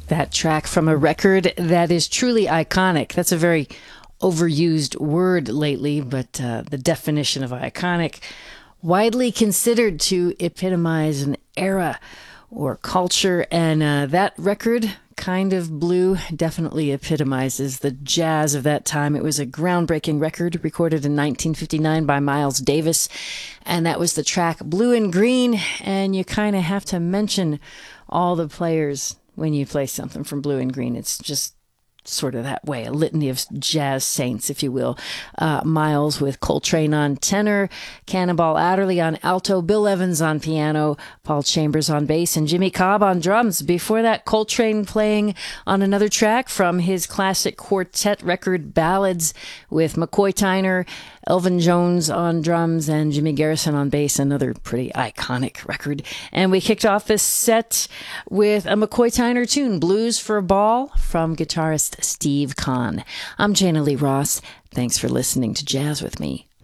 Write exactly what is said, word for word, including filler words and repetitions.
That track from a record that is truly iconic. That's a very overused word lately, but uh, the definition of iconic, widely considered to epitomize an era or culture, and uh, that record, Kind of Blue, definitely epitomizes the jazz of that time. It was a groundbreaking record recorded in nineteen fifty-nine by Miles Davis, and that was the track Blue and Green, and you kind of have to mention all the players when you play something from Blue and Green. It's just sort of that way, a litany of jazz saints, if you will. Uh, Miles with Coltrane on tenor, Cannonball Adderley on alto, Bill Evans on piano, Paul Chambers on bass, and Jimmy Cobb on drums. Before that, Coltrane playing on another track from his classic quartet record Ballads with McCoy Tyner, Elvin Jones on drums, and Jimmy Garrison on bass, another pretty iconic record. And we kicked off this set with a McCoy Tyner tune, Blues for a Ball, from guitarist Steve Kahn. I'm Jana Lee Ross. Thanks for listening to Jazz with Me.